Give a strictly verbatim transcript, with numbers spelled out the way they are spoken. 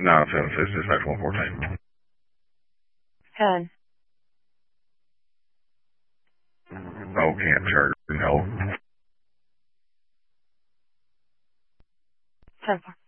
No, it's, it's dispatch one fourteen. ten. Oh, can't charge. No. ten four.